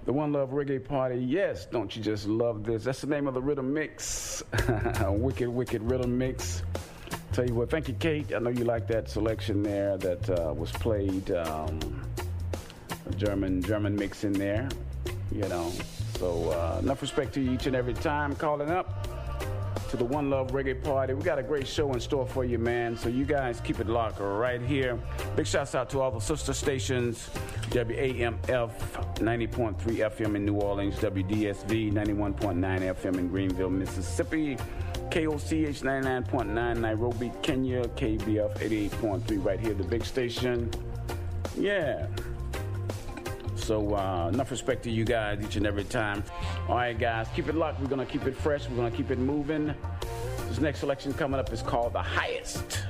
The One Love Reggae Party. Yes, don't you just love this? That's the name of the rhythm mix. Wicked, wicked rhythm mix. Tell you what, thank you, Kate. I know you like that selection there that was played. A German mix in there, you know. So enough respect to you each and every time calling up to the One Love Reggae Party. We got a great show in store for you, man. So you guys keep it locked right here. Big shouts out to all the sister stations. WAMF 90.3 FM in New Orleans, WDSV 91.9 FM in Greenville, Mississippi, KOCH 99.9 Nairobi, Kenya, KBF 88.3 right here, the big station. Yeah. So enough respect to you guys each and every time. All right, guys, keep it locked. We're going to keep it fresh. We're going to keep it moving. This next selection coming up is called The Highest.